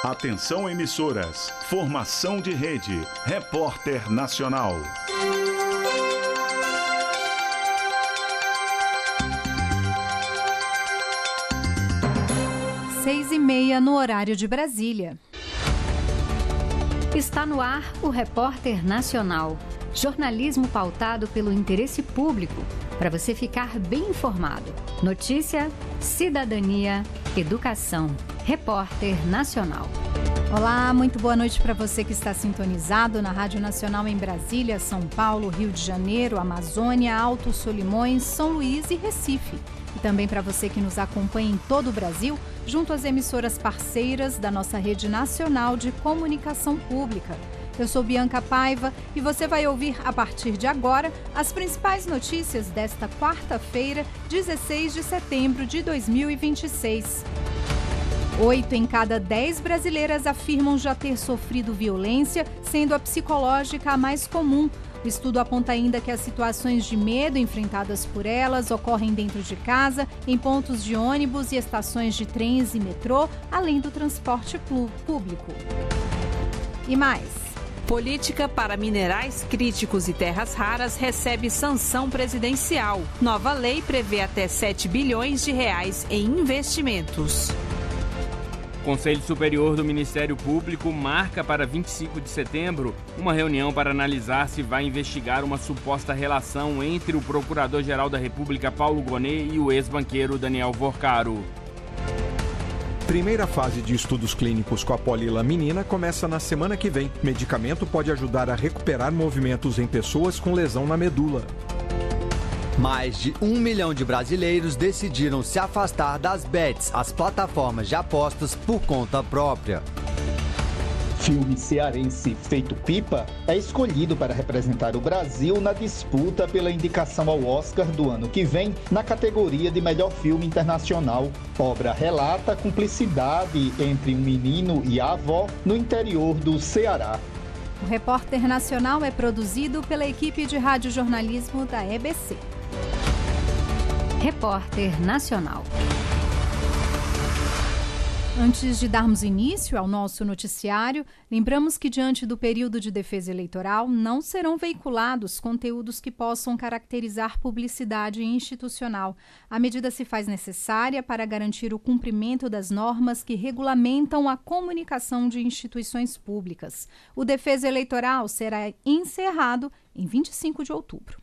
Atenção emissoras, formação de rede, Repórter Nacional. 6h30 no horário de Brasília. Está no ar o Repórter Nacional. Jornalismo pautado pelo interesse público, para você ficar bem informado. Notícia, cidadania, educação. Repórter Nacional. Olá, muito boa noite para você que está sintonizado na Rádio Nacional em Brasília, São Paulo, Rio de Janeiro, Amazônia, Alto Solimões, São Luís e Recife. E também para você que nos acompanha em todo o Brasil, junto às emissoras parceiras da nossa rede nacional de comunicação pública. Eu sou Bianca Paiva e você vai ouvir a partir de agora as principais notícias desta quarta-feira, 16 de setembro de 2026. 8 em cada 10 brasileiras afirmam já ter sofrido violência, sendo a psicológica a mais comum. O estudo aponta ainda que as situações de medo enfrentadas por elas ocorrem dentro de casa, em pontos de ônibus e estações de trens e metrô, além do transporte público. E mais. Política para minerais críticos e terras raras recebe sanção presidencial. Nova lei prevê até 7 bilhões de reais em investimentos. O Conselho Superior do Ministério Público marca para 25 de setembro uma reunião para analisar se vai investigar uma suposta relação entre o Procurador-Geral da República, Paulo Gonet, e o ex-banqueiro Daniel Vorcaro. Primeira fase de estudos clínicos com a polilaminina começa na semana que vem. O medicamento pode ajudar a recuperar movimentos em pessoas com lesão na medula. Mais de 1 milhão de brasileiros decidiram se afastar das bets, as plataformas de apostas, por conta própria. Filme cearense Feito Pipa é escolhido para representar o Brasil na disputa pela indicação ao Oscar do ano que vem na categoria de melhor filme internacional. Obra relata a cumplicidade entre um menino e a avó no interior do Ceará. O Repórter Nacional é produzido pela equipe de radiojornalismo da EBC. Repórter Nacional. Antes de darmos início ao nosso noticiário, lembramos que diante do período de defesa eleitoral não serão veiculados conteúdos que possam caracterizar publicidade institucional. A medida se faz necessária para garantir o cumprimento das normas que regulamentam a comunicação de instituições públicas. O defesa eleitoral será encerrado em 25 de outubro.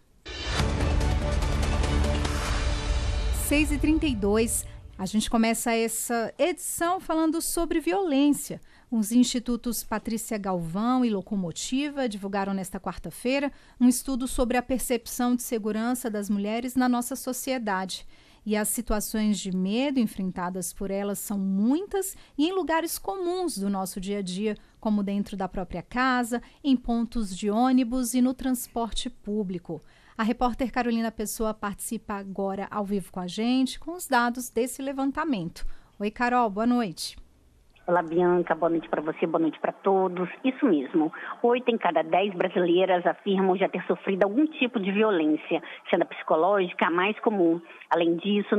6h32. A gente começa essa edição falando sobre violência. Os institutos Patrícia Galvão e Locomotiva divulgaram nesta quarta-feira um estudo sobre a percepção de segurança das mulheres na nossa sociedade. E as situações de medo enfrentadas por elas são muitas e em lugares comuns do nosso dia a dia, como dentro da própria casa, em pontos de ônibus e no transporte público. A repórter Carolina Pessoa participa agora ao vivo com a gente com os dados desse levantamento. Oi, Carol, boa noite. Olá, Bianca, boa noite para você, boa noite para todos. Isso mesmo, 8 em cada 10 brasileiras afirmam já ter sofrido algum tipo de violência, sendo a psicológica a mais comum. Além disso,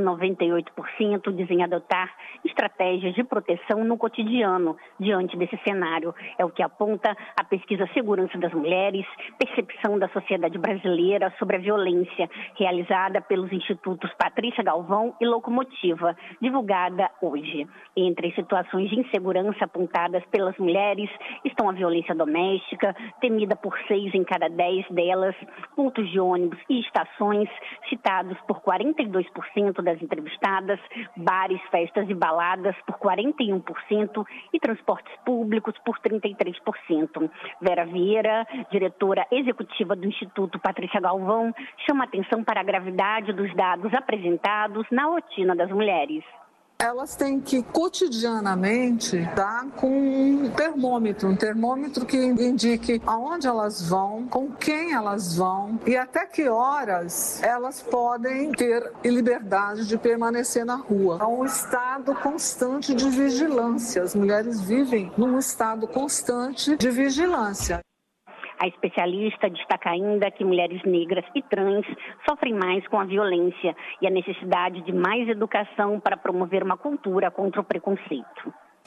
98% dizem adotar estratégias de proteção no cotidiano diante desse cenário. É o que aponta a pesquisa Segurança das Mulheres, Percepção da Sociedade Brasileira sobre a Violência, realizada pelos institutos Patrícia Galvão e Locomotiva, divulgada hoje. Entre as situações de insegurança apontadas pelas mulheres estão a violência doméstica, temida por 6 em cada 10 delas, pontos de ônibus e estações, citados por 42% das entrevistadas, bares, festas e baladas por 41% e transportes públicos por 33%. Vera Vieira, diretora executiva do Instituto Patrícia Galvão, chama atenção para a gravidade dos dados apresentados na rotina das mulheres. Elas têm que cotidianamente estar com um termômetro que indique aonde elas vão, com quem elas vão e até que horas elas podem ter liberdade de permanecer na rua. É um estado constante de vigilância. As mulheres vivem num estado constante de vigilância. A especialista destaca ainda que mulheres negras e trans sofrem mais com a violência e a necessidade de mais educação para promover uma cultura contra o preconceito.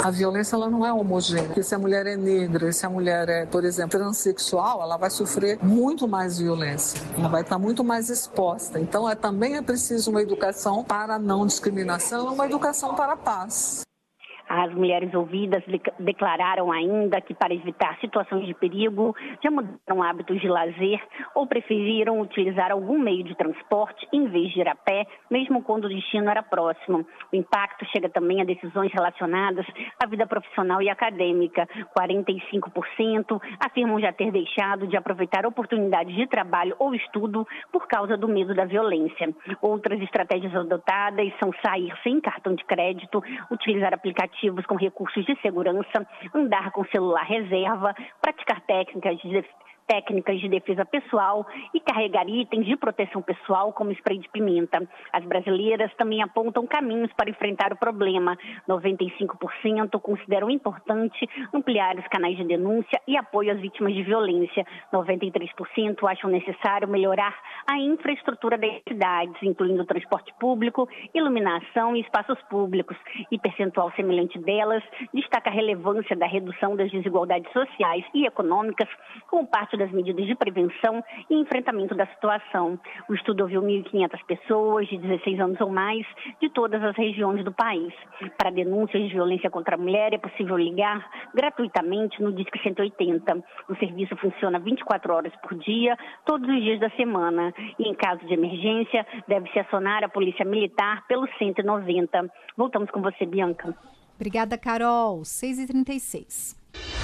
A violência ela não é homogênea. Porque se a mulher é negra, se a mulher é, por exemplo, transexual, ela vai sofrer muito mais violência. Ela vai estar muito mais exposta. Então, também é preciso uma educação para a não discriminação, uma educação para a paz. As mulheres ouvidas declararam ainda que, para evitar situações de perigo, já mudaram hábitos de lazer ou preferiram utilizar algum meio de transporte em vez de ir a pé, mesmo quando o destino era próximo. O impacto chega também a decisões relacionadas à vida profissional e acadêmica. 45% afirmam já ter deixado de aproveitar oportunidades de trabalho ou estudo por causa do medo da violência. Outras estratégias adotadas são sair sem cartão de crédito, utilizar aplicativos com recursos de segurança, andar com celular reserva, praticar técnicas de defesa pessoal e carregar itens de proteção pessoal como spray de pimenta. As brasileiras também apontam caminhos para enfrentar o problema. 95% consideram importante ampliar os canais de denúncia e apoio às vítimas de violência. 93% acham necessário melhorar a infraestrutura das cidades, incluindo transporte público, iluminação e espaços públicos. E percentual semelhante delas destaca a relevância da redução das desigualdades sociais e econômicas como parte das medidas de prevenção e enfrentamento da situação. O estudo ouviu 1.500 pessoas de 16 anos ou mais de todas as regiões do país. Para denúncias de violência contra a mulher é possível ligar gratuitamente no Disque 180. O serviço funciona 24 horas por dia, todos os dias da semana. E em caso de emergência, deve-se acionar a Polícia Militar pelo 190. Voltamos com você, Bianca. Obrigada, Carol. 6h36.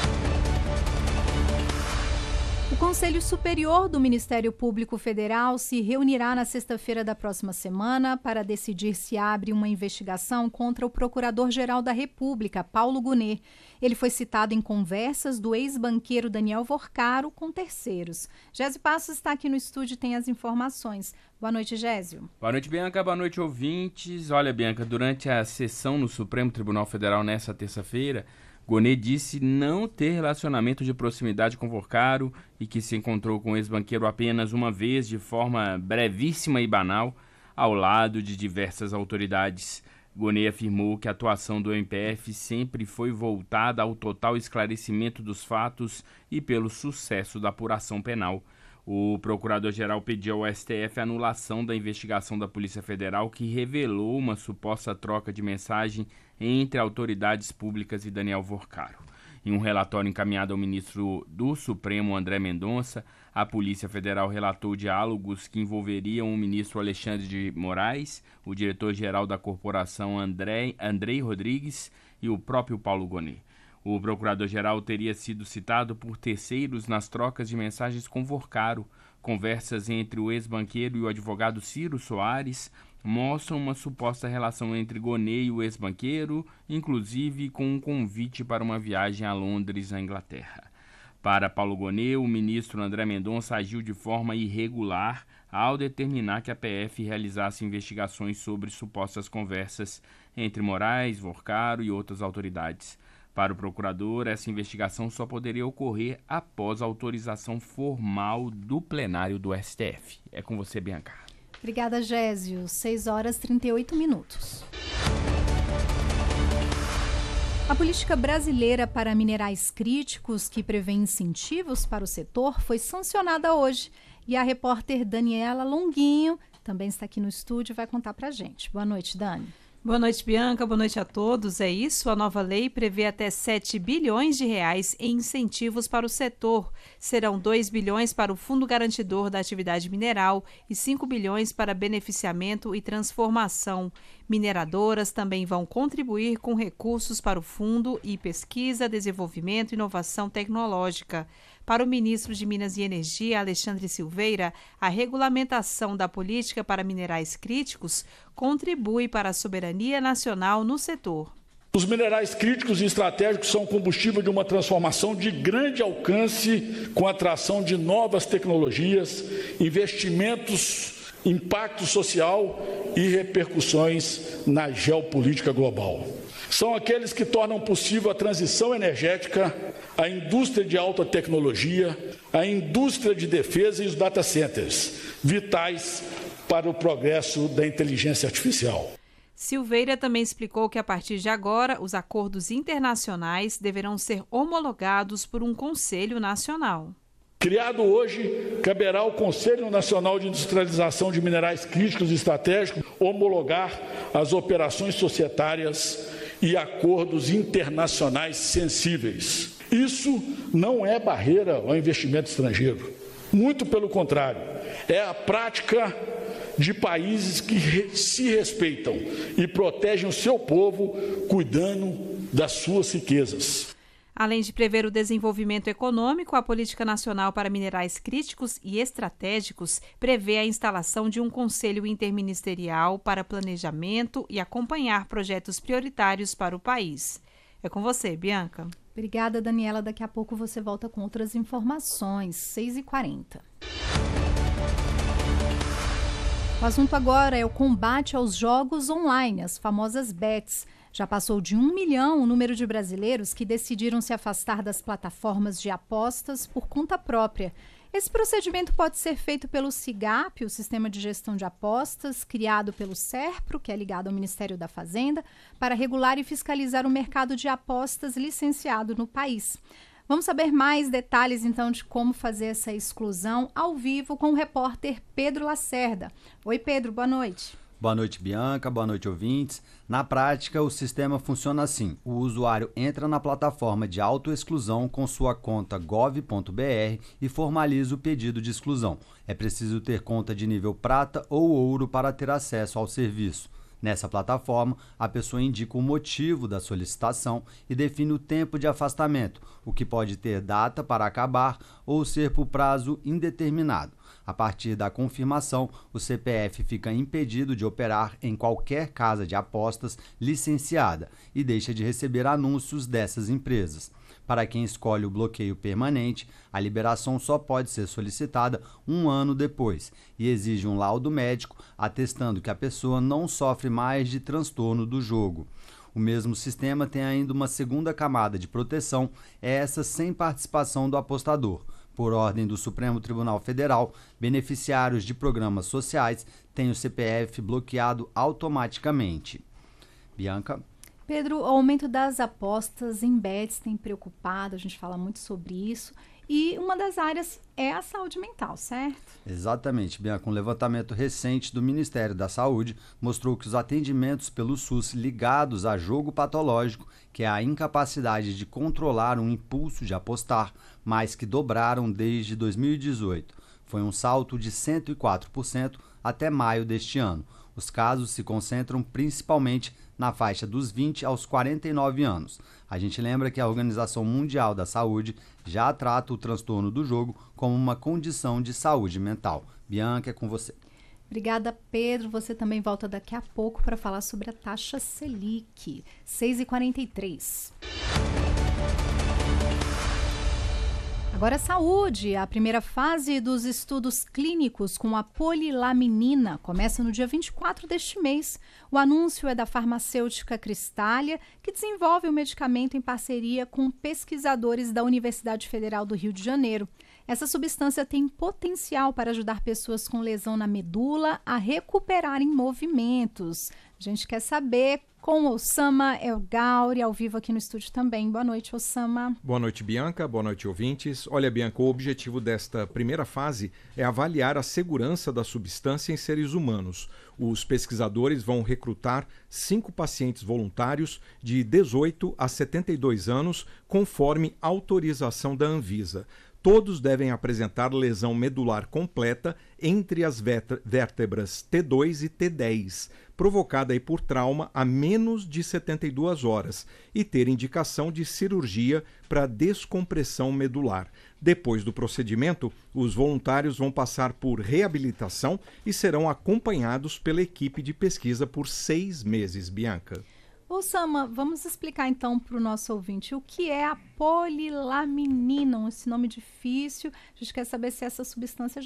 O Conselho Superior do Ministério Público Federal se reunirá na sexta-feira da próxima semana para decidir se abre uma investigação contra o Procurador-Geral da República, Paulo Gonet. Ele foi citado em conversas do ex-banqueiro Daniel Vorcaro com terceiros. Gésio Passos está aqui no estúdio e tem as informações. Boa noite, Gésio. Boa noite, Bianca. Boa noite, ouvintes. Olha, Bianca, durante a sessão no Supremo Tribunal Federal nesta terça-feira, Gonet disse não ter relacionamento de proximidade com Vorcaro e que se encontrou com o ex-banqueiro apenas uma vez, de forma brevíssima e banal, ao lado de diversas autoridades. Gonet afirmou que a atuação do MPF sempre foi voltada ao total esclarecimento dos fatos e pelo sucesso da apuração penal. O procurador-geral pediu ao STF a anulação da investigação da Polícia Federal que revelou uma suposta troca de mensagem entre autoridades públicas e Daniel Vorcaro. Em um relatório encaminhado ao ministro do Supremo, André Mendonça, a Polícia Federal relatou diálogos que envolveriam o ministro Alexandre de Moraes, o diretor-geral da corporação Andrei Rodrigues e o próprio Paulo Gonet. O procurador-geral teria sido citado por terceiros nas trocas de mensagens com Vorcaro. Conversas entre o ex-banqueiro e o advogado Ciro Soares mostram uma suposta relação entre Gonet e o ex-banqueiro, inclusive com um convite para uma viagem a Londres, na Inglaterra. Para Paulo Gonet, o ministro André Mendonça agiu de forma irregular ao determinar que a PF realizasse investigações sobre supostas conversas entre Moraes, Vorcaro e outras autoridades. Para o procurador, essa investigação só poderia ocorrer após a autorização formal do plenário do STF. É com você, Bianca. Obrigada, Gésio. 6h38. A política brasileira para minerais críticos, que prevê incentivos para o setor, foi sancionada hoje. E a repórter Daniela Longuinho também está aqui no estúdio e vai contar para a gente. Boa noite, Dani. Boa noite, Bianca. Boa noite a todos. É isso, a nova lei prevê até 7 bilhões de reais em incentivos para o setor. Serão 2 bilhões para o Fundo Garantidor da Atividade Mineral e 5 bilhões para beneficiamento e transformação. Mineradoras também vão contribuir com recursos para o fundo e pesquisa, desenvolvimento e inovação tecnológica. Para o ministro de Minas e Energia, Alexandre Silveira, a regulamentação da política para minerais críticos contribui para a soberania nacional no setor. Os minerais críticos e estratégicos são combustível de uma transformação de grande alcance com a atração de novas tecnologias, investimentos, impacto social e repercussões na geopolítica global. São aqueles que tornam possível a transição energética, a indústria de alta tecnologia, a indústria de defesa e os data centers, vitais para o progresso da inteligência artificial. Silveira também explicou que, a partir de agora, os acordos internacionais deverão ser homologados por um Conselho Nacional. Criado hoje, caberá ao Conselho Nacional de Industrialização de Minerais Críticos e Estratégicos homologar as operações societárias e acordos internacionais sensíveis. Isso não é barreira ao investimento estrangeiro. Muito pelo contrário, é a prática de países que se respeitam e protegem o seu povo, cuidando das suas riquezas. Além de prever o desenvolvimento econômico, a Política Nacional para Minerais Críticos e Estratégicos prevê a instalação de um conselho interministerial para planejamento e acompanhar projetos prioritários para o país. É com você, Bianca. Obrigada, Daniela. Daqui a pouco você volta com outras informações. 6h40. O assunto agora é o combate aos jogos online, as famosas bets. Já passou de 1 milhão o número de brasileiros que decidiram se afastar das plataformas de apostas por conta própria. Esse procedimento pode ser feito pelo SIGAP, o Sistema de Gestão de Apostas, criado pelo SERPRO, que é ligado ao Ministério da Fazenda, para regular e fiscalizar o mercado de apostas licenciado no país. Vamos saber mais detalhes, então, de como fazer essa exclusão ao vivo com o repórter Pedro Lacerda. Oi, Pedro, boa noite. Boa noite, Bianca. Boa noite, ouvintes. Na prática, o sistema funciona assim. O usuário entra na plataforma de autoexclusão com sua conta gov.br e formaliza o pedido de exclusão. É preciso ter conta de nível prata ou ouro para ter acesso ao serviço. Nessa plataforma, a pessoa indica o motivo da solicitação e define o tempo de afastamento, o que pode ter data para acabar ou ser por prazo indeterminado. A partir da confirmação, o CPF fica impedido de operar em qualquer casa de apostas licenciada e deixa de receber anúncios dessas empresas. Para quem escolhe o bloqueio permanente, a liberação só pode ser solicitada 1 ano depois e exige um laudo médico atestando que a pessoa não sofre mais de transtorno do jogo. O mesmo sistema tem ainda uma segunda camada de proteção, essa sem participação do apostador. Por ordem do Supremo Tribunal Federal, beneficiários de programas sociais têm o CPF bloqueado automaticamente. Bianca? Pedro, o aumento das apostas em bets tem preocupado, a gente fala muito sobre isso, e uma das áreas é a saúde mental, certo? Exatamente, Bianca. Um levantamento recente do Ministério da Saúde mostrou que os atendimentos pelo SUS ligados a jogo patológico, que é a incapacidade de controlar um impulso de apostar, mais que dobraram desde 2018. Foi um salto de 104% até maio deste ano. Os casos se concentram principalmente na faixa dos 20 aos 49 anos. A gente lembra que a Organização Mundial da Saúde já trata o transtorno do jogo como uma condição de saúde mental. Bianca, é com você. Obrigada, Pedro. Você também volta daqui a pouco para falar sobre a taxa Selic. 6h43. Agora, saúde. A primeira fase dos estudos clínicos com a polilaminina começa no dia 24 deste mês. O anúncio é da farmacêutica Cristália, que desenvolve o medicamento em parceria com pesquisadores da Universidade Federal do Rio de Janeiro. Essa substância tem potencial para ajudar pessoas com lesão na medula a recuperarem movimentos. A gente quer saber com o Osama El Gauri, ao vivo aqui no estúdio também. Boa noite, Osama. Boa noite, Bianca. Boa noite, ouvintes. Olha, Bianca, o objetivo desta primeira fase é avaliar a segurança da substância em seres humanos. Os pesquisadores vão recrutar 5 pacientes voluntários de 18 a 72 anos, conforme autorização da Anvisa. Todos devem apresentar lesão medular completa entre as vértebras T2 e T10, provocada aí por trauma a menos de 72 horas e ter indicação de cirurgia para descompressão medular. Depois do procedimento, os voluntários vão passar por reabilitação e serão acompanhados pela equipe de pesquisa por 6 meses, Bianca. Osama, vamos explicar então para o nosso ouvinte o que é a polilaminina, esse nome difícil. A gente quer saber se essa substância